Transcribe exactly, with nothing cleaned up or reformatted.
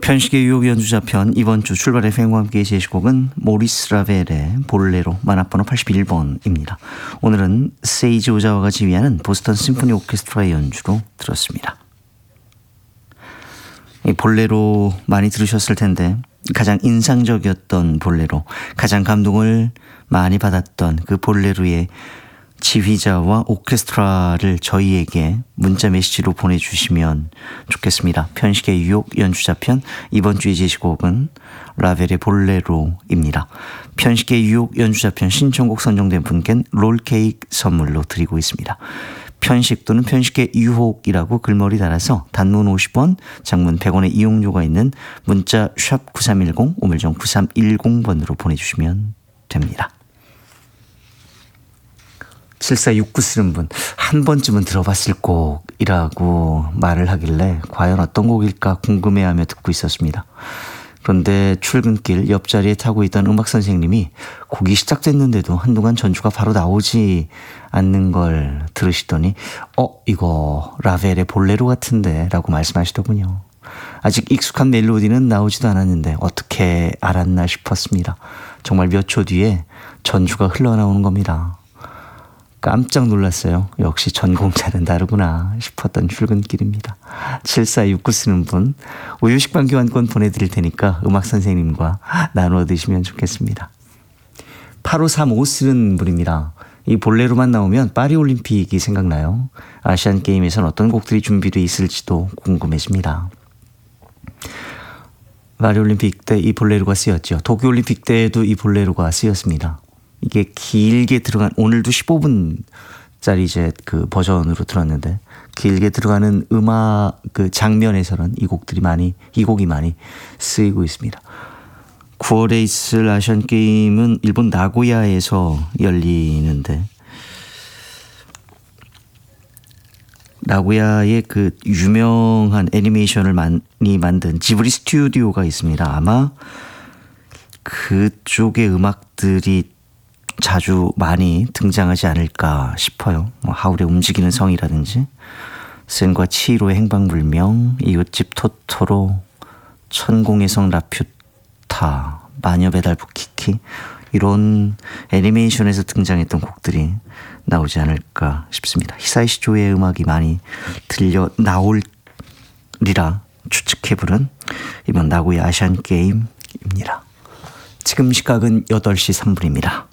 편식의 유혹 연주자편 이번 주 출발 에프엠과 함께 제시곡은 모리스 라벨의 볼레로 만화번호 팔십일 번입니다. 오늘은 세이지 오자와가 지휘하는 보스턴 심포니 오케스트라의 연주로 들었습니다. 이 볼레로 많이 들으셨을 텐데 가장 인상적이었던 볼레로, 가장 감동을 많이 받았던 그 볼레로의 지휘자와 오케스트라를 저희에게 문자 메시지로 보내주시면 좋겠습니다. 편식의 유혹 연주자편 이번 주의 제시곡은 라벨의 볼레로입니다. 편식의 유혹 연주자편 신청곡 선정된 분께는 롤케이크 선물로 드리고 있습니다. 편식 또는 편식의 유혹이라고 글머리 달아서 단문 오십 원, 장문 백 원의 이용료가 있는 문자 샵 구삼일공, 우물정 구삼일공 번으로 보내주시면 됩니다. 칠사육구 쓰는 분, 한 번쯤은 들어봤을 곡이라고 말을 하길래 과연 어떤 곡일까 궁금해하며 듣고 있었습니다. 그런데 출근길 옆자리에 타고 있던 음악 선생님이 곡이 시작됐는데도 한동안 전주가 바로 나오지 않는 걸 들으시더니 어? 이거 라벨의 볼레로 같은데 라고 말씀하시더군요. 아직 익숙한 멜로디는 나오지도 않았는데 어떻게 알았나 싶었습니다. 정말 몇 초 뒤에 전주가 흘러나오는 겁니다. 깜짝 놀랐어요. 역시 전공자는 다르구나 싶었던 출근길입니다. 칠사육구 쓰는 분, 우유 식빵 교환권 보내드릴 테니까 음악 선생님과 나누어 드시면 좋겠습니다. 팔오삼오 쓰는 분입니다. 이 볼레로만 나오면 파리올림픽이 생각나요. 아시안게임에선 어떤 곡들이 준비되어 있을지도 궁금해집니다. 파리올림픽 때 이 볼레로가 쓰였죠. 도쿄올림픽 때에도 이 볼레로가 쓰였습니다. 이게 길게 들어간, 오늘도 십오 분짜리 이제 그 버전으로 들었는데 길게 들어가는 음악 그 장면에서는 이 곡들이 많이, 이 곡이 많이 쓰이고 있습니다. 구월에 있을 아시안 게임은 일본 나고야에서 열리는데 나고야의 그 유명한 애니메이션을 많이 만든 지브리 스튜디오가 있습니다. 아마 그쪽의 음악들이 자주 많이 등장하지 않을까 싶어요. 뭐 하울의 움직이는 성이라든지 센과 치히로의 행방불명, 이웃집 토토로, 천공의 성 라퓨타, 마녀배달부 키키, 이런 애니메이션에서 등장했던 곡들이 나오지 않을까 싶습니다. 히사이 시조의 음악이 많이 들려 나올리라 추측해 부른 이번 나고야 아시안 게임입니다. 지금 시각은 여덟 시 삼 분입니다.